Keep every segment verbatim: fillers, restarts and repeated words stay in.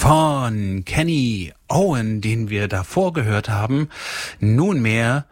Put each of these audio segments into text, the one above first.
von Kenny Owen, den wir davor gehört haben, nunmehr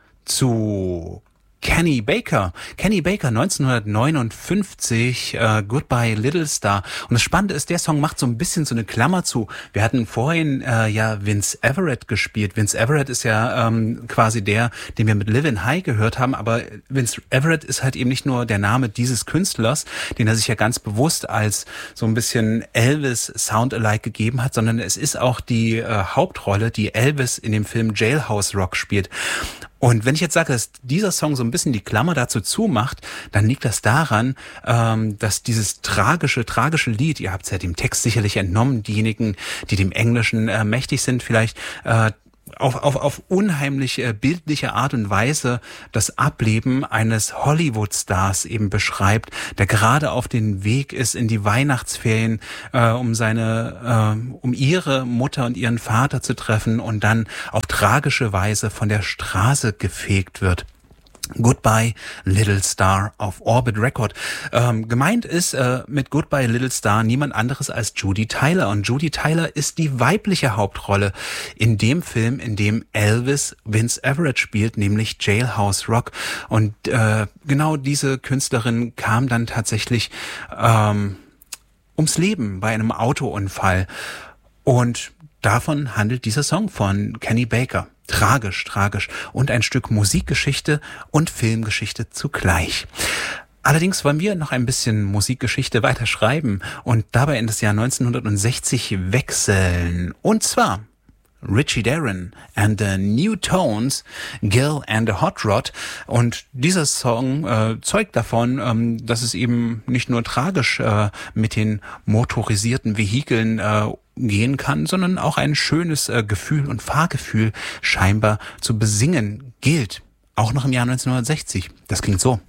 zu Kenny Baker. Kenny Baker, neunzehnhundertneunundfünfzig, uh, Goodbye Little Star. Und das Spannende ist, der Song macht so ein bisschen so eine Klammer zu. Wir hatten vorhin äh, ja Vince Everett gespielt. Vince Everett ist ja ähm, quasi der, den wir mit Livin' High gehört haben. Aber Vince Everett ist halt eben nicht nur der Name dieses Künstlers, den er sich ja ganz bewusst als so ein bisschen Elvis-Sound-alike gegeben hat, sondern es ist auch die äh, Hauptrolle, die Elvis in dem Film Jailhouse Rock spielt. Und wenn ich jetzt sage, dass dieser Song so ein bisschen die Klammer dazu zumacht, dann liegt das daran, ähm, dass dieses tragische, tragische Lied, ihr habt es ja dem Text sicherlich entnommen, diejenigen, die dem Englischen äh, mächtig sind, vielleicht äh, auf, auf, auf unheimlich äh, bildliche Art und Weise das Ableben eines Hollywood-Stars eben beschreibt, der gerade auf den Weg ist in die Weihnachtsferien, äh, um seine, äh, um ihre Mutter und ihren Vater zu treffen und dann auf tragische Weise von der Straße gefegt wird. Goodbye Little Star auf Orbit Record. Ähm, gemeint ist äh, mit Goodbye Little Star niemand anderes als Judy Tyler. Und Judy Tyler ist die weibliche Hauptrolle in dem Film, in dem Elvis Vince Everett spielt, nämlich Jailhouse Rock. Und äh, genau diese Künstlerin kam dann tatsächlich ähm, ums Leben bei einem Autounfall. Und davon handelt dieser Song von Kenny Baker. Tragisch, tragisch und ein Stück Musikgeschichte und Filmgeschichte zugleich. Allerdings wollen wir noch ein bisschen Musikgeschichte weiter schreiben und dabei in das Jahr neunzehnhundertsechzig wechseln. Und zwar Richie Darren and the New Tones, Gil and the Hot Rod. Und dieser Song äh, zeugt davon, ähm, dass es eben nicht nur tragisch äh, mit den motorisierten Vehikeln äh, gehen kann, sondern auch ein schönes äh, Gefühl und Fahrgefühl scheinbar zu besingen gilt. Auch noch im Jahr neunzehnhundertsechzig. Das klingt so.